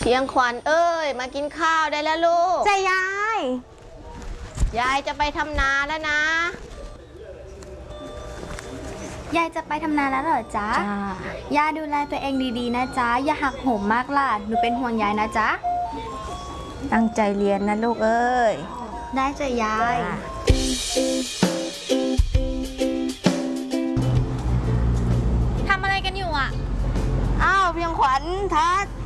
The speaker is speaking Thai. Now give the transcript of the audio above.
เพียงขวัญเอ้ยมากินข้าวได้แล้วลูกจะยายยายจะไปทำนาแล้วนะยายจะไปทำนาแล้วเหรอจ๊ะยายดูแลตัวเองดีๆนะจ๊ะอย่าหักโหมมากล่ะหนูเป็นห่วงยายนะจ๊ะตั้งใจเรียนนะลูกเอ้ยได้จ้ะยายทำอะไรกันอยู่อ่ะอ้าวเพียงขวัญทัศน์